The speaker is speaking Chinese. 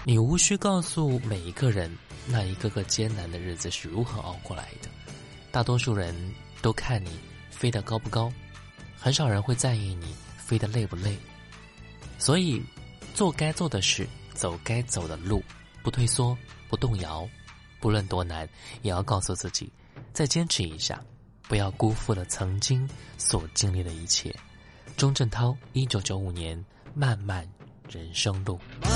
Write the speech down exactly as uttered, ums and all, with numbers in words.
你无需告诉每一个人那一个个艰难的日子是如何熬过来的，大多数人都看你飞得高不高，很少人会在意你飞得累不累。所以做该做的事，走该走的路，不退缩，不动摇，不论多难，也要告诉自己再坚持一下，不要辜负了曾经所经历的一切。钟镇涛一九九五年漫漫人生路。